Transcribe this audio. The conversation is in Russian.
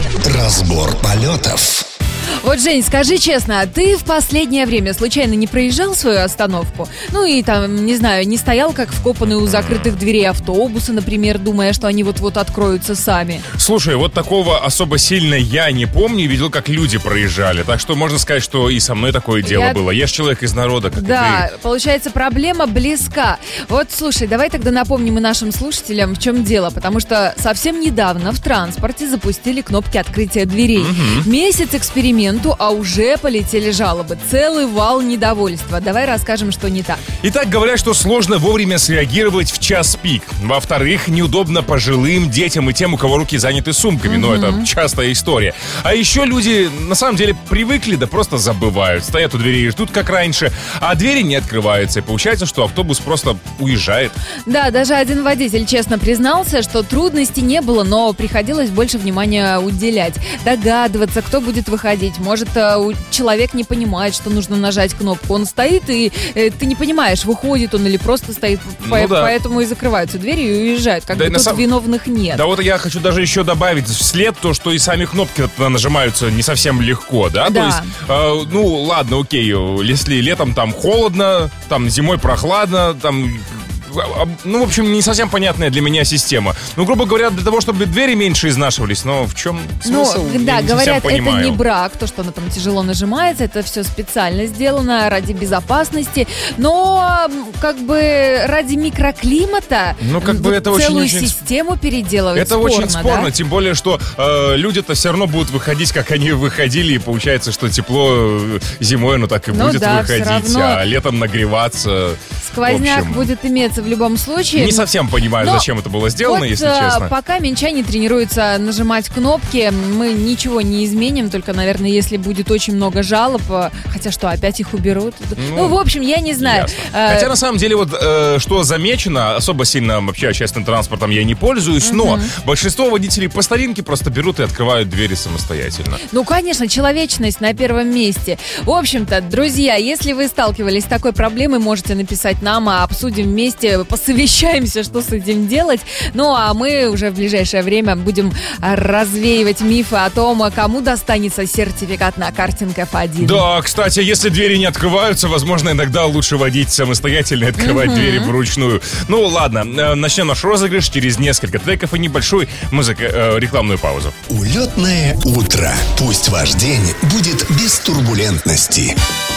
Разбор полетов. Вот, Жень, скажи честно, ты в последнее время случайно не проезжал свою остановку? Ну и там, не знаю, не стоял как вкопанный у закрытых дверей автобуса, например, думая, что они вот-вот откроются сами? Слушай, вот такого особо сильно я не помню, видел, как люди проезжали. Так что можно сказать, что и со мной такое дело было. Я же человек из народа, как и ты. Да, получается, проблема близка. Вот, слушай, давай тогда напомним и нашим слушателям, в чем дело. Потому что совсем недавно в транспорте запустили кнопки открытия дверей. Месяц эксперименту, а уже полетели жалобы. Целый вал недовольства. Давай расскажем, что не так. Итак, говорят, что сложно вовремя среагировать в час пик. Во-вторых, неудобно пожилым, детям и тем, у кого руки заняты сумками. Но это частая история. А еще люди, на самом деле, привыкли, да просто забывают. Стоят у дверей и ждут, как раньше, а двери не открываются. И получается, что автобус просто уезжает. Да, даже один водитель честно признался, что трудностей не было, но приходилось больше внимания уделять. Догадываться, кто будет выходить. Может, человек не понимает, что нужно нажать кнопку. Он стоит, и ты не понимаешь, выходит он или просто стоит. Поэтому и закрываются двери и уезжают. Как бы тут виновных нет. Да вот я хочу даже еще добавить вслед то, что и сами кнопки нажимаются не совсем легко, да? То есть, ну ладно, окей, если летом там холодно, там зимой прохладно, там... Ну, в общем, не совсем понятная для меня система. Ну, грубо говоря, для того, чтобы двери меньше изнашивались. Но в чем смысл? Ну, да, я не говорят, это понимаю. не брак, то, что оно там тяжело нажимается, это все специально сделано ради безопасности. Но, как бы, ради микроклимата это целую очень систему переделывать это спорно, очень спорно, да? Тем более, что люди-то все равно будут выходить, как они выходили, и получается, что тепло зимой оно так и будет выходить, а летом нагреваться. Сквозняк будет иметься в любом случае. Не совсем понимаю, зачем это было сделано, вот, если честно. Пока минчане тренируются нажимать кнопки, мы ничего не изменим, только, наверное, если будет очень много жалоб, хотя что, опять их уберут? Ну, в общем, я не знаю. Хотя, на самом деле, вот что замечено, особо сильно вообще общественным транспортом я не пользуюсь, но большинство водителей по старинке просто берут и открывают двери самостоятельно. Ну, конечно, человечность на первом месте. В общем-то, друзья, если вы сталкивались с такой проблемой, можете написать нам, а обсудим вместе, посовещаемся, что с этим делать. Ну, а мы уже в ближайшее время будем развеивать мифы о том, кому достанется сертификат на картинг F1. Да, кстати, если двери не открываются, возможно, иногда лучше водить самостоятельно и открывать двери вручную. Ну, ладно, начнем наш розыгрыш через несколько треков и небольшую рекламную паузу. Улетное утро. Пусть ваш день будет без турбулентности.